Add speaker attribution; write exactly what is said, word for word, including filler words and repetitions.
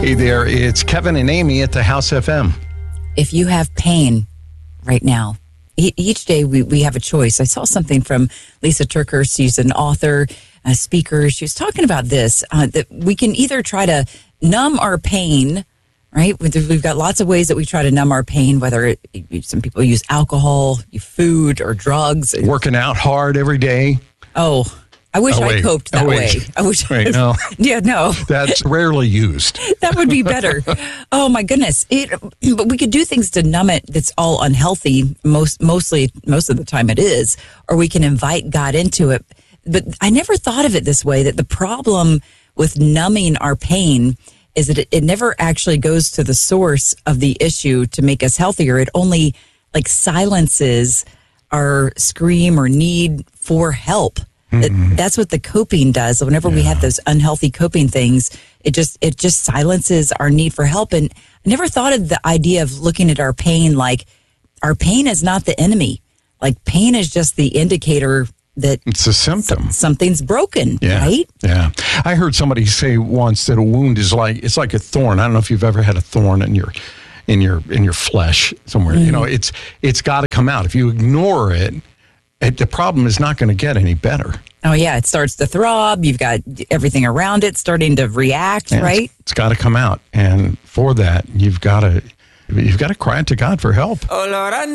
Speaker 1: Hey there, it's Kevin and Amy at the House F M.
Speaker 2: If you have pain right now, e- each day we, we have a choice. I saw something from Lisa Turker. She's an author, a speaker. She was talking about this, uh, that we can either try to numb our pain, right? We've got lots of ways that we try to numb our pain, whether it, some people use alcohol, food, or drugs.
Speaker 1: Working out hard every day.
Speaker 2: Oh, I wish
Speaker 1: Oh,
Speaker 2: I
Speaker 1: wait.
Speaker 2: coped that
Speaker 1: Oh,
Speaker 2: way.
Speaker 1: wait.
Speaker 2: I wish.
Speaker 1: Wait, no.
Speaker 2: Yeah, no.
Speaker 1: That's rarely used.
Speaker 2: That would be better. Oh my goodness! It, but we could do things to numb it. That's all unhealthy. Most, mostly, most of the time it is. Or we can invite God into it. But I never thought of it this way. That the problem with numbing our pain is that it, it never actually goes to the source of the issue to make us healthier. It only like silences our scream or need for help. Mm-hmm. That's what the coping does. So whenever yeah. we have those unhealthy coping things, it just it just silences our need for help. And I never thought of the idea of looking at our pain like our pain is not the enemy. Like pain is just the indicator that
Speaker 1: it's a symptom.
Speaker 2: Something's broken,
Speaker 1: yeah.
Speaker 2: right?
Speaker 1: Yeah. I heard somebody say once that a wound is like it's like a thorn. I don't know if you've ever had a thorn in your in your in your flesh somewhere. Mm. You know, it's it's got to come out. If you ignore it, it, the problem is not going to get any better.
Speaker 2: Oh, yeah. It starts to throb. You've got everything around it starting to react,
Speaker 1: and
Speaker 2: right?
Speaker 1: It's, it's got to come out. And for that, you've got to you've got to cry out to God for help. Oh, Lord, I